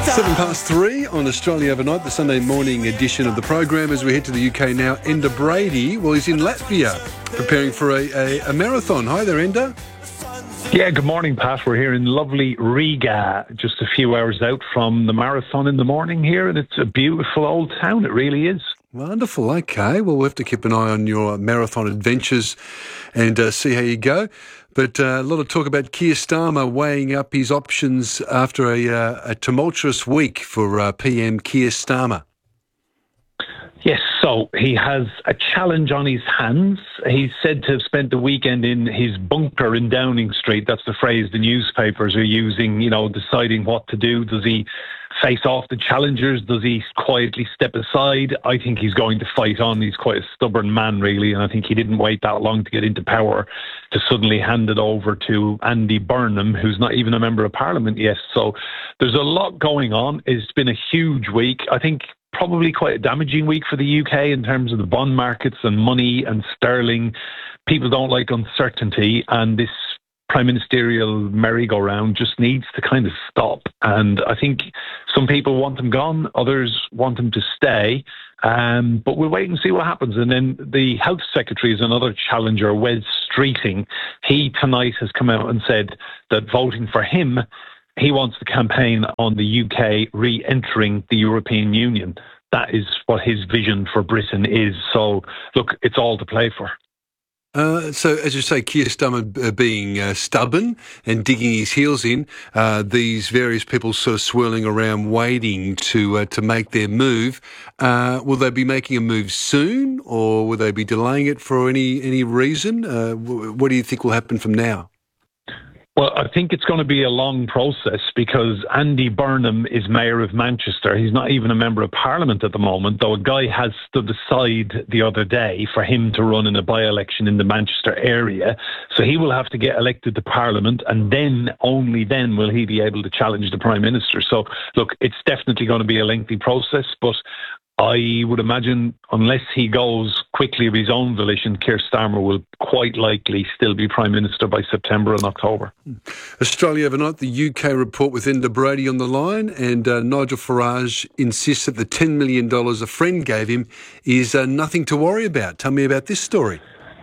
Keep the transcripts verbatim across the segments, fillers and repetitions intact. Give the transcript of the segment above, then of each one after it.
Seven past three on Australia Overnight, the Sunday morning edition of the program. As we head to the U K now, Enda Brady, well, he's in Latvia preparing for a, a, a marathon. Hi there, Enda. Yeah, good morning, Pat. We're here in lovely Riga, just a few hours out from the marathon in the morning here, and it's a beautiful old town. It really is. Wonderful. Okay, well, we'll have to keep an eye on your marathon adventures and uh, see how you go. But uh, a lot of talk about Keir Starmer weighing up his options after a, uh, a tumultuous week for uh, P M Keir Starmer. Yes, so he has a challenge on his hands. He's said to have spent the weekend in his bunker in Downing Street. That's the phrase the newspapers are using, you know, deciding what to do. Does he face off the challengers? Does he quietly step aside? I think he's going to fight on. He's quite a stubborn man, really, and I think he didn't wait that long to get into power to suddenly hand it over to Andy Burnham, who's not even a member of Parliament yet. So there's a lot going on. It's been a huge week. I think probably quite a damaging week for the U K in terms of the bond markets and money and sterling. People don't like uncertainty, and this prime ministerial merry-go-round just needs to kind of stop. And I think some people want him gone, others want him to stay. Um, but we'll wait and see what happens. And then the health secretary is another challenger, Wes Streeting. He tonight has come out and said that voting for him, he wants to campaign on the U K re-entering the European Union. That is what his vision for Britain is. So, look, it's all to play for. Uh, so, as you say, Keir Starmer uh, being uh, stubborn and digging his heels in, uh, these various people sort of swirling around waiting to uh, to make their move. Uh, will they be making a move soon, or will they be delaying it for any, any reason? Uh, w- what do you think will happen from now? Well, I think it's going to be a long process because Andy Burnham is Mayor of Manchester. He's not even a Member of Parliament at the moment, though a guy has stood aside the other day for him to run in a by-election in the Manchester area. So he will have to get elected to Parliament, and then, only then, will he be able to challenge the Prime Minister. So, look, it's definitely going to be a lengthy process, but I would imagine unless he goes quickly of his own volition, Keir Starmer will quite likely still be Prime Minister by September and October. Australia Overnight, the U K report with Enda Brady on the line, and uh, Nigel Farage insists that the ten million dollars a friend gave him is uh, nothing to worry about. Tell me about this story.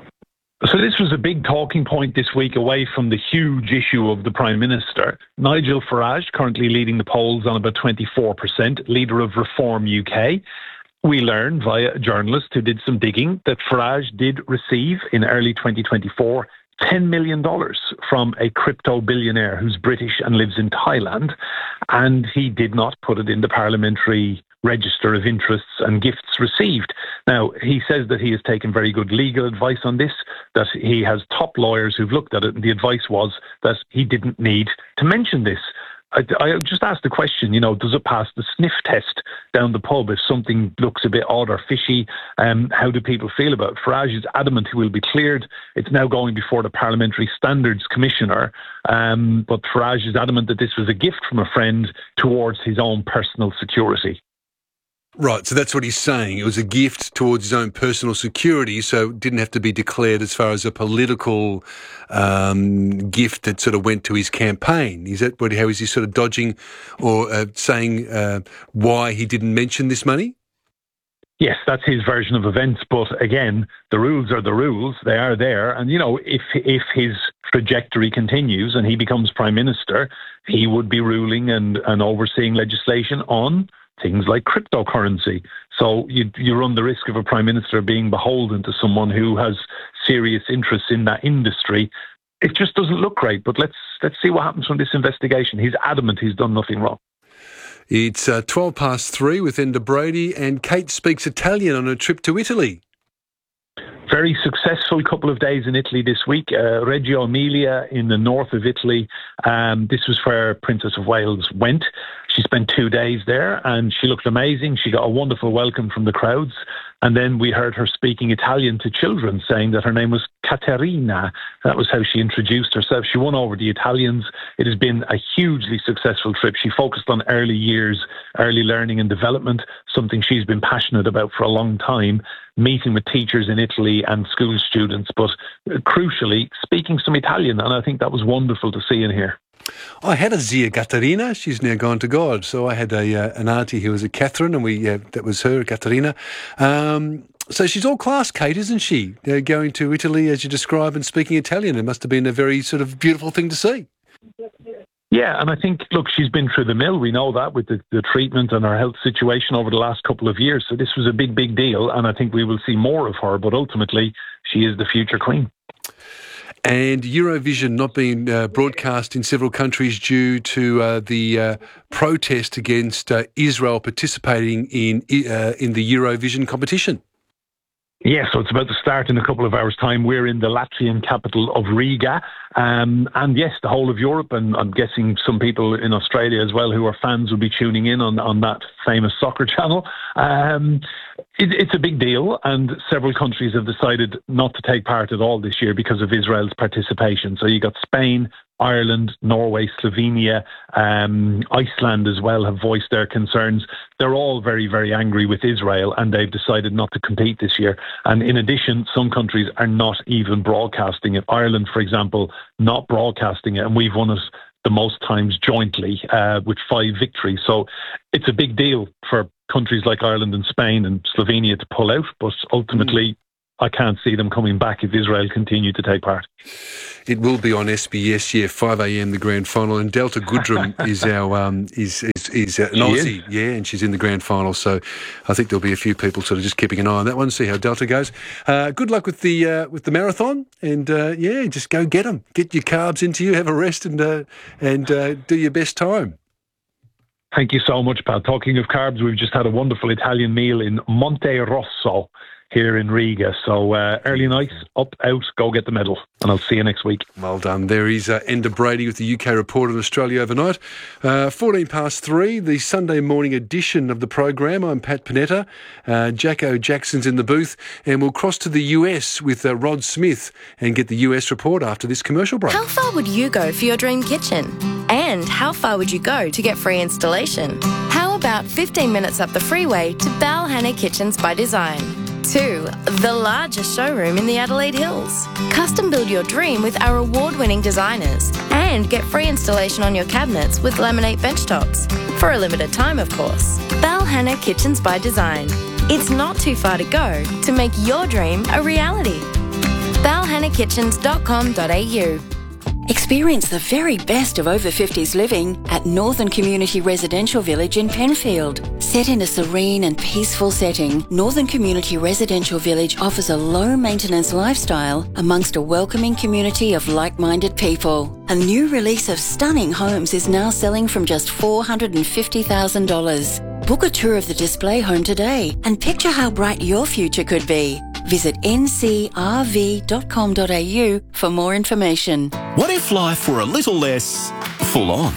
So this was a big talking point this week away from the huge issue of the Prime Minister. Nigel Farage, currently leading the polls on about twenty-four percent, leader of Reform U K. We learned via a journalist who did some digging that Farage did receive in early twenty twenty-four ten million dollars from a crypto billionaire who's British and lives in Thailand, and he did not put it in the parliamentary register of interests and gifts received. Now, he says that he has taken very good legal advice on this, that he has top lawyers who've looked at it, and the advice was that he didn't need to mention this. I, I just asked the question, you know, does it pass the sniff test down the pub if something looks a bit odd or fishy? Um, how do people feel about it? Farage is adamant he will be cleared. It's now going before the Parliamentary Standards Commissioner, um, but Farage is adamant that this was a gift from a friend towards his own personal security. Right, so that's what he's saying. It was a gift towards his own personal security, so it didn't have to be declared as far as a political um, gift that sort of went to his campaign. Is that what? How is he sort of dodging or uh, saying uh, why he didn't mention this money? Yes, that's his version of events. But again, the rules are the rules. They are there. And, you know, if if his trajectory continues and he becomes Prime Minister, he would be ruling and, and overseeing legislation on things like cryptocurrency. So you you run the risk of a Prime Minister being beholden to someone who has serious interests in that industry. It just doesn't look great. But let's let's see what happens from this investigation. He's adamant he's done nothing wrong. It's uh, twelve past three with Enda Brady, and Kate speaks Italian on a trip to Italy. Very successful couple of days in Italy this week. Uh, Reggio Emilia in the north of Italy. Um, this was where Princess of Wales went. She spent two days there and she looked amazing. She got a wonderful welcome from the crowds. And then we heard her speaking Italian to children, saying that her name was Caterina. That was how she introduced herself. She won over the Italians. It has been a hugely successful trip. She focused on early years, early learning and development, something she's been passionate about for a long time, meeting with teachers in Italy and school students, but crucially, speaking some Italian. And I think that was wonderful to see and hear. I had a Zia Katarina. She's now gone to God. So I had a uh, an auntie who was a Catherine, and we uh, that was her, Katarina. Um, so she's all class, Kate, isn't she? Uh, going to Italy, as you describe, and speaking Italian. It must have been a very sort of beautiful thing to see. Yeah, and I think, look, she's been through the mill. We know that with the, the treatment and her health situation over the last couple of years. So this was a big, big deal, and I think we will see more of her. But ultimately, she is the future queen. And Eurovision not being uh, broadcast in several countries due to uh, the uh, protest against uh, Israel participating in uh, in the Eurovision competition. Yeah, so it's about to start in a couple of hours' time. We're in the Latvian capital of Riga. Um, and yes, the whole of Europe, and I'm guessing some people in Australia as well who are fans will be tuning in on, on that famous soccer channel. Um, it, it's a big deal, and several countries have decided not to take part at all this year because of Israel's participation. So you got Spain, Ireland, Norway, Slovenia, um, Iceland as well have voiced their concerns. They're all very, very angry with Israel, and they've decided not to compete this year. And in addition, some countries are not even broadcasting it. Ireland, for example, not broadcasting it, and we've won it the most times jointly uh, with five victories. So it's a big deal for countries like Ireland and Spain and Slovenia to pull out, but ultimately mm. I can't see them coming back if Israel continue to take part. It will be on S B S, yeah, five a.m. the grand final, and Delta Goodrum is our um, is is, is an Aussie, is. yeah, and she's in the grand final. So I think there'll be a few people sort of just keeping an eye on that one, see how Delta goes. Uh, good luck with the uh, with the marathon, and uh, yeah, just go get them, get your carbs into you, have a rest, and uh, and uh, do your best time. Thank you so much, Pat. Talking of carbs, we've just had a wonderful Italian meal in Monte Rosso here in Riga. So uh, early nights, up, out, go get the medal. And I'll see you next week. Well done. There is uh, Enda Brady with the U K report on Australia overnight. Uh, fourteen past three, the Sunday morning edition of the program. I'm Pat Panetta. Uh, Jacko Jackson's in the booth. And we'll cross to the U S with uh, Rod Smith and get the U S report after this commercial break. How far would you go for your dream kitchen? And how far would you go to get free installation? How about fifteen minutes up the freeway to Balhanna Kitchens by Design? Two, the largest showroom in the Adelaide Hills. Custom build your dream with our award-winning designers and get free installation on your cabinets with laminate benchtops. For a limited time, of course. Balhanna Kitchens by Design. It's not too far to go to make your dream a reality. balhanna kitchens dot com dot a u. Experience the very best of over fifties living at Northern Community Residential Village in Penfield. Set in a serene and peaceful setting, Northern Community Residential Village offers a low-maintenance lifestyle amongst a welcoming community of like-minded people. A new release of stunning homes is now selling from just four hundred fifty thousand dollars. Book a tour of the display home today and picture how bright your future could be. Visit n c r v dot com dot a u for more information. What if life were a little less full on?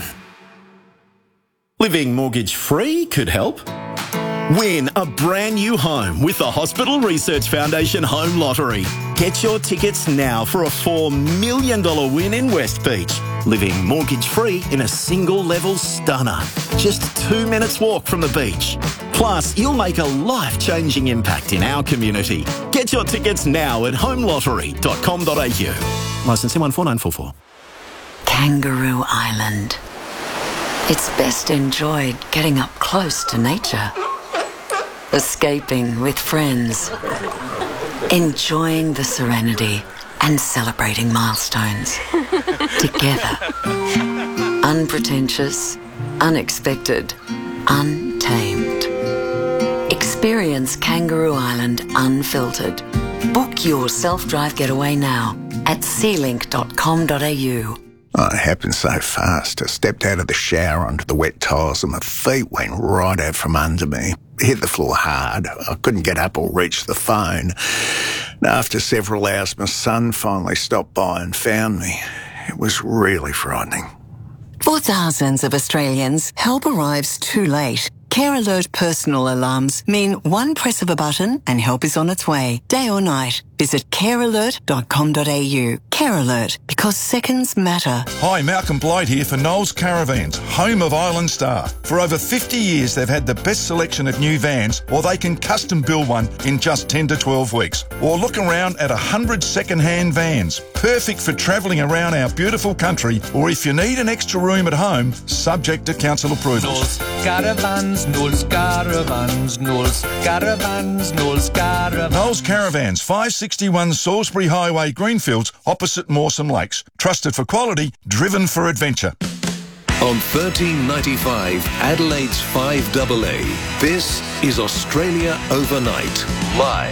Living mortgage-free could help. Win a brand new home with the Hospital Research Foundation Home Lottery. Get your tickets now for a four million dollars win in West Beach. Living mortgage-free in a single-level stunner. Just two minutes walk from the beach. Plus, you'll make a life-changing impact in our community. Get your tickets now at home lottery dot com dot a u. Licence M one four nine four four. Kangaroo Island. It's best enjoyed getting up close to nature. Escaping with friends. Enjoying the serenity and celebrating milestones. Together. Unpretentious, unexpected, untamed. Experience Kangaroo Island unfiltered. Book your self-drive getaway now at sea link dot com dot a u. Oh, it happened so fast. I stepped out of the shower onto the wet tiles and my feet went right out from under me. Hit the floor hard. I couldn't get up or reach the phone. And after several hours, my son finally stopped by and found me. It was really frightening. For thousands of Australians, help arrives too late. Care Alert personal alarms mean one press of a button and help is on its way, day or night. visit care alert dot com dot a u. Care Alert, because seconds matter. Hi, Malcolm Blight here for Knowles Caravans, home of Island Star. For over fifty years, they've had the best selection of new vans, or they can custom build one in just ten to twelve weeks. Or look around at one hundred second-hand vans, perfect for travelling around our beautiful country, or if you need an extra room at home, subject to council approval. Knowles Caravans, Knowles Caravans, Knowles Caravans, Knowles Caravans. Knowles Caravans, five sixty-one Salisbury Highway, Greenfields, opposite Mawson Lakes. Trusted for quality, driven for adventure. On thirteen ninety-five, Adelaide's five A A, this is Australia Overnight, live.